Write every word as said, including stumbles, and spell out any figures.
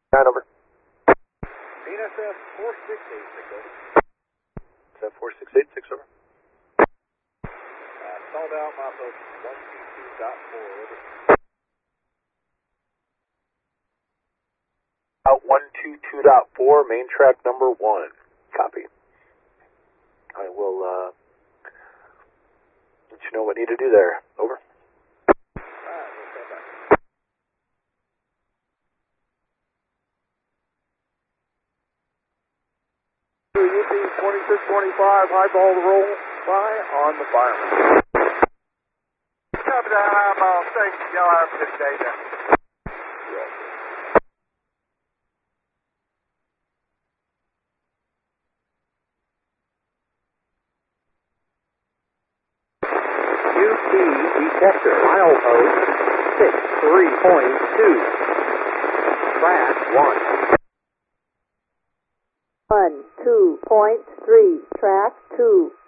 Nine number. N S F four six eight six over. Is that four six eight six over? Uh, called out my approach one two two dot four over. Out one two two dot four, main track number one. Copy. I will uh, let you know what I need to do there. Over. Alright, we'll stand by. U P twenty-six twenty-five, high ball to roll by on the fireman. Copy that, high ball, station, yellow out for this data. U P detector, milepost six three point two. Track one. One, two point three, track two.